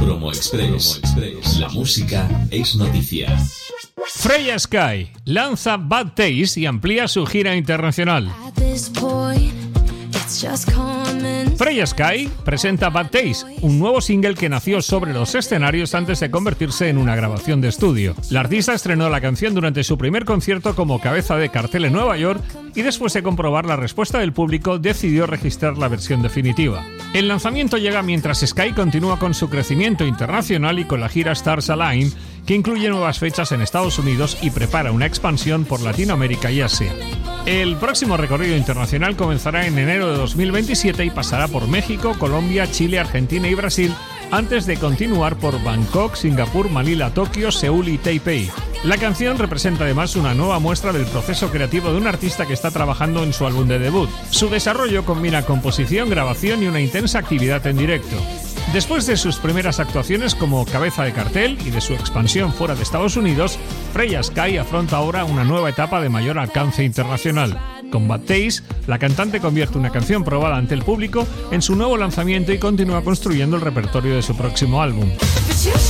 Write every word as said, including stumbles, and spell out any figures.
Promo Express. Promo Express. La música es noticia. Freya Sky lanza Bad Taste y amplía su gira internacional. Freya Sky presenta Bad Taste, un nuevo single que nació sobre los escenarios antes de convertirse en una grabación de estudio. La artista estrenó la canción durante su primer concierto como cabeza de cartel en Nueva York y después de comprobar la respuesta del público decidió registrar la versión definitiva. El lanzamiento llega mientras Sky continúa con su crecimiento internacional y con la gira Stars Align, que incluye nuevas fechas en Estados Unidos y prepara una expansión por Latinoamérica y Asia. El próximo recorrido internacional comenzará en enero de dos mil veintisiete y pasará por México, Colombia, Chile, Argentina y Brasil, antes de continuar por Bangkok, Singapur, Manila, Tokio, Seúl y Taipei. La canción representa además una nueva muestra del proceso creativo de un artista que está trabajando en su álbum de debut. Su desarrollo combina composición, grabación y una intensa actividad en directo. Después de sus primeras actuaciones como cabeza de cartel y de su expansión fuera de Estados Unidos, Freya Sky afronta ahora una nueva etapa de mayor alcance internacional. Con Bad Taste, la cantante convierte una canción probada ante el público en su nuevo lanzamiento y continúa construyendo el repertorio de su próximo álbum.